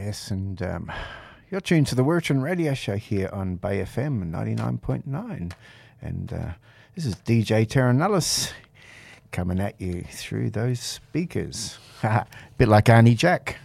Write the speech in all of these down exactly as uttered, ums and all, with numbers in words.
Yes, and um, you're tuned to the Wirreturn Radio Show here on Bay F M ninety-nine point nine. And uh, this is D J Terranullis coming at you through those speakers. A bit like Arnie Jack.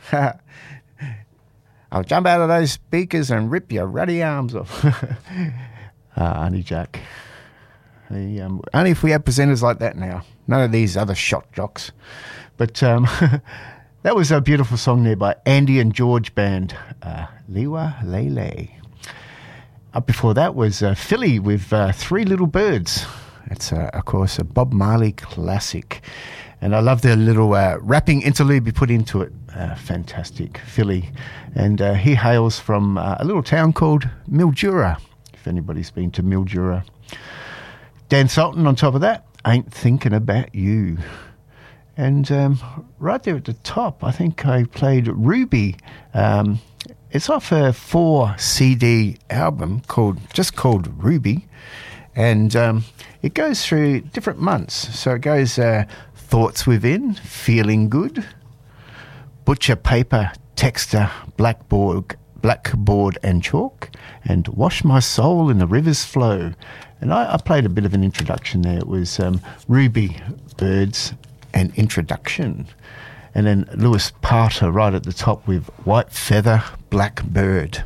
I'll jump out of those speakers and rip your ruddy arms off. uh, Arnie Jack. The, um, only if we have presenters like that now. None of these other shot jocks. But um, that was a beautiful song there by Andy and George Band, uh, Liwa Lele. Up before that was uh, Philly with uh, Three Little Birds. That's, uh, of course, a Bob Marley classic. And I love the little uh, rapping interlude we put into it. Uh, fantastic, Philly. And uh, he hails from uh, a little town called Mildura, if anybody's been to Mildura. Dan Sultan on top of that, Ain't Thinking About You. And um, right there at the top, I think I played Ruby. Um, it's off a four C D album called just called Ruby. And um, it goes through different months. So it goes uh, Thoughts Within, Feeling Good, Butcher Paper, Texter, Blackboard, Blackboard and Chalk, and Wash My Soul in the River's Flow. And I, I played a bit of an introduction there. It was um, Ruby, Birds, and Introduction. And then Lewis Parter right at the top with White Feather, Black Bird.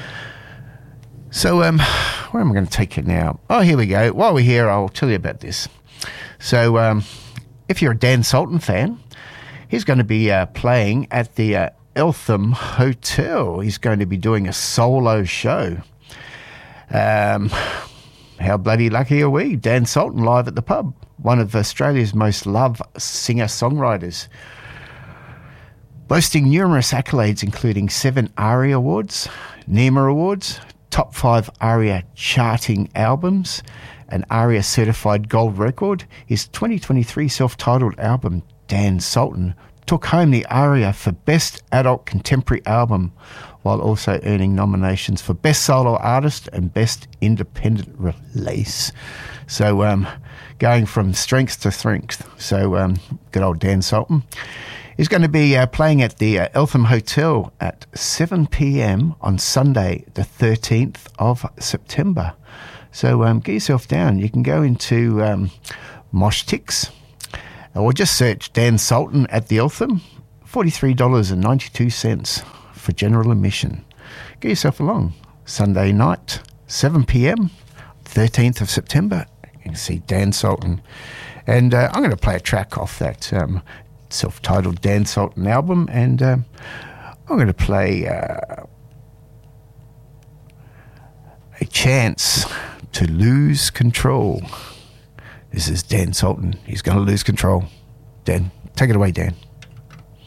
So um, where am I going to take you now? Oh, here we go. While we're here, I'll tell you about this. So um, if you're a Dan Sultan fan, he's going to be uh, playing at the uh, Eltham Hotel. He's going to be doing a solo show. Um, how bloody lucky are we? Dan Sultan live at the pub, one of Australia's most loved singer-songwriters, boasting numerous accolades including seven ARIA Awards, NEMA Awards, top five ARIA charting albums, an ARIA certified gold record. His twenty twenty-three self-titled album, Dan Sultan, took home the ARIA for Best Adult Contemporary Album, while also earning nominations for Best Solo Artist and Best Independent Release. So um, going from strength to strength. So um, good old Dan Sultan. He's going to be uh, playing at the uh, Eltham Hotel at seven p.m. on Sunday, the thirteenth of September. So um, get yourself down. You can go into um, Moshtix, or just search Dan Sultan at the Eltham, forty-three dollars and ninety-two cents for general admission. Get yourself along. Sunday night, seven p.m, thirteenth of September. You can see Dan Sultan. And uh, I'm going to play a track off that um, self-titled Dan Sultan album, and um, I'm going to play uh, A Chance to Lose Control. This is Dan Sultan. He's going to lose control. Dan, take it away, Dan.